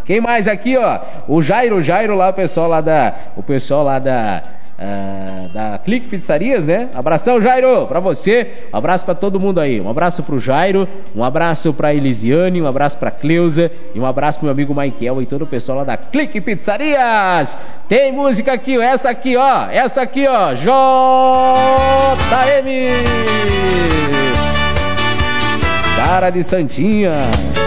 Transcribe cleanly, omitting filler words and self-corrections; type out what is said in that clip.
Quem mais aqui, ó? O Jairo lá, o pessoal lá da Clique Pizzarias, né? Abração, Jairo, pra você. Um abraço pra todo mundo aí. Um abraço pro Jairo, um abraço pra Elisiane, um abraço pra Cleusa e um abraço pro meu amigo Michael e todo o pessoal lá da Clique Pizzarias. Tem música aqui, essa aqui, ó. JM. Cara de Santinha.